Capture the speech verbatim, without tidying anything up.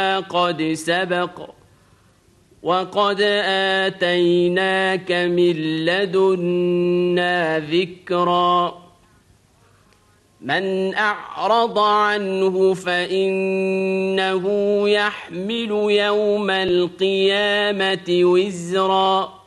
قد سبق وقد آتيناك من لدنا ذكرا من أعرض عنه فإنه يحمل يوم القيامة وزرا